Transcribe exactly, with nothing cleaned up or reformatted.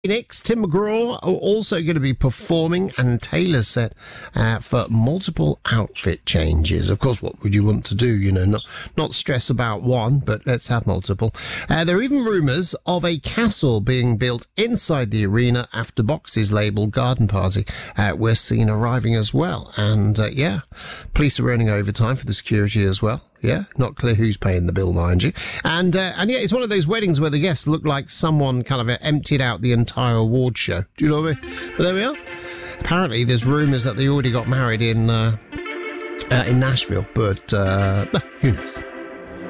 Next, Tim McGraw are also going to be performing, and Taylor's set uh, for multiple outfit changes. Of course, what would you want to do? You know, not not stress about one, but let's have multiple. Uh, there are even rumours of a castle being built inside the arena after Box's label Garden Party uh, we're seen arriving as well. And uh, yeah, police are earning overtime for the security as well. Yeah, not clear who's paying the bill, mind you. And uh, and yeah, it's one of those weddings where the guests look like someone kind of emptied out the entire award show. Do you know what I mean? But there we are. Apparently, there's rumours that they already got married in uh, uh, in Nashville, but uh, who knows?